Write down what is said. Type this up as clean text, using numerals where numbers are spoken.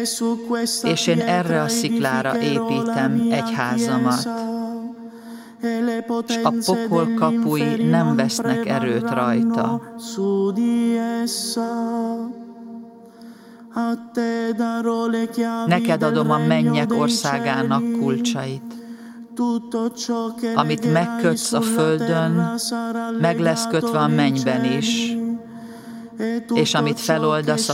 és én erre a sziklára építem egyházamat, s a pokol kapui nem vesznek erőt rajta. Neked adom a mennyek országának kulcsait. Amit megkötsz a földön, meg lesz kötve a mennyben is, és amit feloldasz a